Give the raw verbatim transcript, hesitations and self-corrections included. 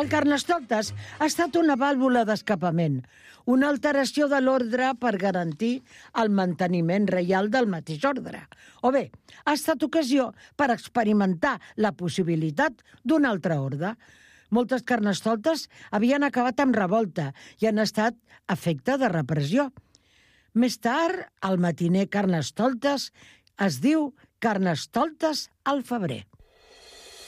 El Carnestoltes ha estat una vàlvula d'escapament, una alteració de l'ordre per garantir el manteniment reial del mateix ordre. O bé, ha estat ocasió per experimentar la possibilitat d'un altre ordre. Moltes carnestoltes havien acabat amb revolta i han estat efecte de repressió. Més tard, el matiner Carnestoltes es diu Carnestoltes al febrer.